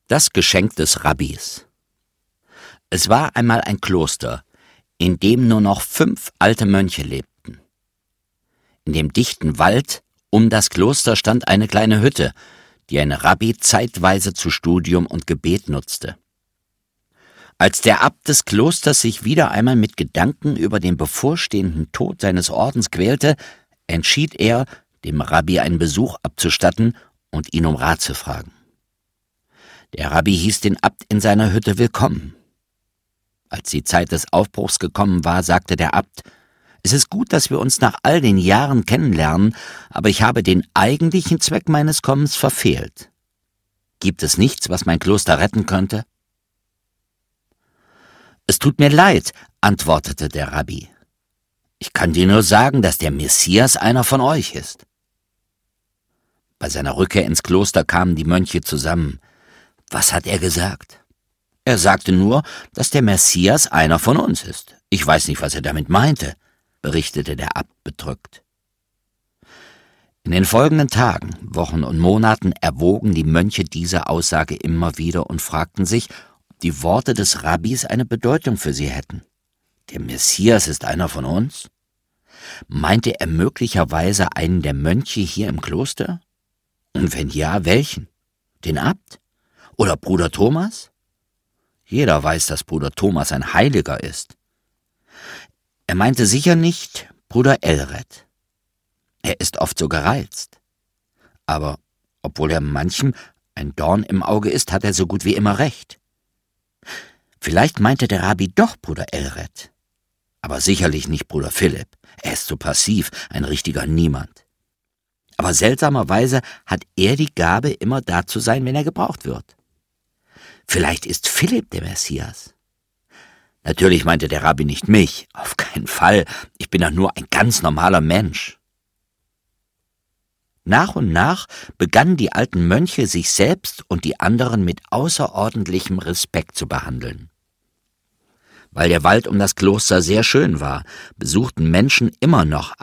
Das Geschenk des Rabbis. Es war einmal ein Kloster, in dem nur noch 5 alte Mönche lebten. In dem dichten Wald um das Kloster stand eine kleine Hütte, die ein Rabbi zeitweise zu Studium und Gebet nutzte. Als der Abt des Klosters sich wieder einmal mit Gedanken über den bevorstehenden Tod seines Ordens quälte, entschied er, dem Rabbi einen Besuch abzustatten und ihn um Rat zu fragen. Der Rabbi hieß den Abt in seiner Hütte willkommen. Als die Zeit des Aufbruchs gekommen war, sagte der Abt: »Es ist gut, dass wir uns nach all den Jahren kennenlernen, aber ich habe den eigentlichen Zweck meines Kommens verfehlt. Gibt es nichts, was mein Kloster retten könnte?« »Es tut mir leid«, antwortete der Rabbi. »Ich kann dir nur sagen, dass der Messias einer von euch ist.« Bei seiner Rückkehr ins Kloster kamen die Mönche zusammen. Was hat er gesagt? Er sagte nur, dass der Messias einer von uns ist. Ich weiß nicht, was er damit meinte, berichtete der Abt bedrückt. In den folgenden Tagen, Wochen und Monaten erwogen die Mönche diese Aussage immer wieder und fragten sich, ob die Worte des Rabbis eine Bedeutung für sie hätten. Der Messias ist einer von uns? Meinte er möglicherweise einen der Mönche hier im Kloster? Und wenn ja, welchen? Den Abt? Oder Bruder Thomas? Jeder weiß, dass Bruder Thomas ein Heiliger ist. Er meinte sicher nicht Bruder Elred. Er ist oft so gereizt. Aber obwohl er manchem ein Dorn im Auge ist, hat er so gut wie immer recht. Vielleicht meinte der Rabbi doch Bruder Elred. Aber sicherlich nicht Bruder Philipp. Er ist so passiv, ein richtiger Niemand. Aber seltsamerweise hat er die Gabe, immer da zu sein, wenn er gebraucht wird. Vielleicht ist Philipp der Messias. Natürlich meinte der Rabbi nicht mich, auf keinen Fall, ich bin doch nur ein ganz normaler Mensch. Nach und nach begannen die alten Mönche, sich selbst und die anderen mit außerordentlichem Respekt zu behandeln. Weil der Wald um das Kloster sehr schön war, besuchten Menschen immer noch